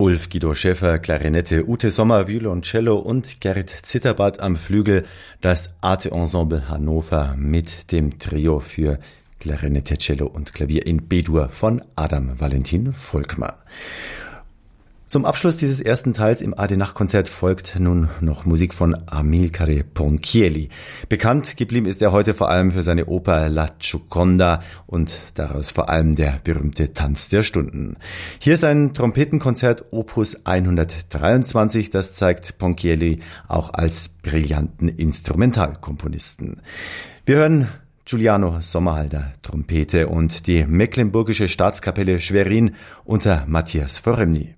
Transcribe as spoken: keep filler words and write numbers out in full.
Ulf Guido Schäfer, Klarinette, Ute Sommer, Violoncello und Gerrit Zitterbart am Flügel, das Arte Ensemble Hannover mit dem Trio für Klarinette, Cello und Klavier in B-Dur von Adam Valentin Volkmar. Zum Abschluss dieses ersten Teils im Ade-Nacht-Konzert folgt nun noch Musik von Amilcare Ponchielli. Bekannt geblieben ist er heute vor allem für seine Oper La Gioconda und daraus vor allem der berühmte Tanz der Stunden. Hier sein Trompetenkonzert Opus hundertdreiundzwanzig, das zeigt Ponchielli auch als brillanten Instrumentalkomponisten. Wir hören Giuliano Sommerhalder, Trompete und die Mecklenburgische Staatskapelle Schwerin unter Matthias Foremny.